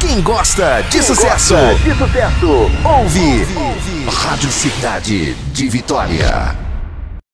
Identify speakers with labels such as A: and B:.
A: Quem gosta de sucesso, ouve Rádio Cidade de Vitória.